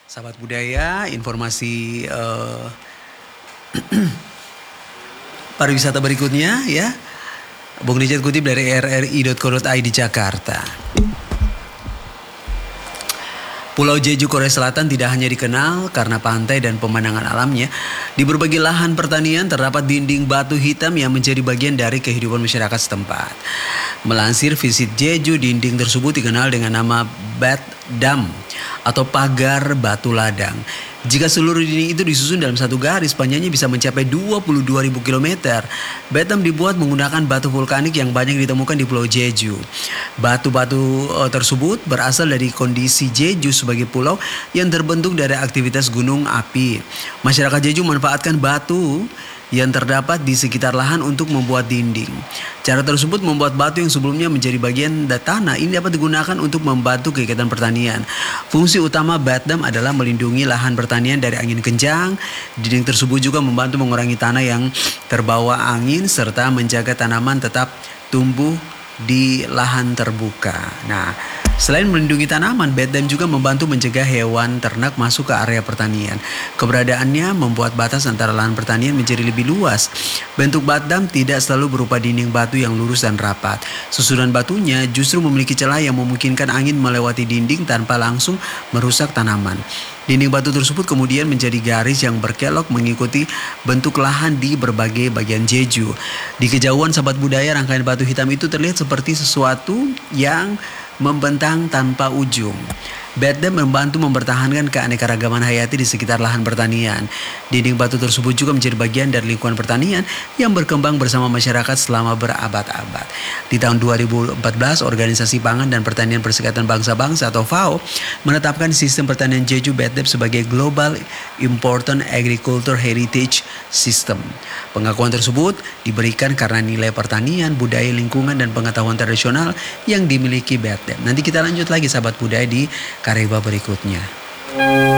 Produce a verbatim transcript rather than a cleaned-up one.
Sahabat budaya, informasi eh, pariwisata berikutnya ya. Bung Richard kutip dari r r i titik co titik i d Jakarta. Pulau Jeju Korea Selatan tidak hanya dikenal karena pantai dan pemandangan alamnya. Di berbagai lahan pertanian terdapat dinding batu hitam yang menjadi bagian dari kehidupan masyarakat setempat. Melansir Visit Jeju, dinding tersebut dikenal dengan nama Bat Dam atau pagar batu ladang. Jika seluruh dinding itu disusun dalam satu garis, panjangnya bisa mencapai dua puluh dua ribu kilometer. Batam dibuat menggunakan batu vulkanik yang banyak ditemukan di Pulau Jeju. Batu-batu uh, tersebut berasal dari kondisi Jeju sebagai pulau yang terbentuk dari aktivitas gunung api. Masyarakat Jeju memanfaatkan batu yang terdapat di sekitar lahan untuk membuat dinding. Cara tersebut membuat batu yang sebelumnya menjadi bagian tanah ini dapat digunakan untuk membantu kegiatan pertanian. Fungsi utama Batdam adalah melindungi lahan pertanian dari angin kencang. Dinding tersebut juga membantu mengurangi tanah yang terbawa angin serta menjaga tanaman tetap tumbuh di lahan terbuka. Nah, selain melindungi tanaman, Batdam juga membantu mencegah hewan ternak masuk ke area pertanian. Keberadaannya membuat batas antara lahan pertanian menjadi lebih luas. Bentuk Batdam tidak selalu berupa dinding batu yang lurus dan rapat. Susunan batunya justru memiliki celah yang memungkinkan angin melewati dinding tanpa langsung merusak tanaman. Dinding batu tersebut kemudian menjadi garis yang berkelok mengikuti bentuk lahan di berbagai bagian Jeju. Di kejauhan sahabat budaya, rangkaian batu hitam itu terlihat seperti sesuatu yang membentang tanpa ujung. Batdam membantu mempertahankan keanekaragaman hayati di sekitar lahan pertanian. Dinding batu tersebut juga menjadi bagian dari lingkungan pertanian yang berkembang bersama masyarakat selama berabad-abad. Di tahun dua ribu empat belas, Organisasi Pangan dan Pertanian Perserikatan Bangsa-Bangsa atau F A O menetapkan sistem pertanian Jeju Batdam sebagai Global Important Agriculture Heritage System. Pengakuan tersebut diberikan karena nilai pertanian, budaya lingkungan, dan pengetahuan tradisional yang dimiliki Batdam. Nanti kita lanjut lagi sahabat budaya di karya berikutnya.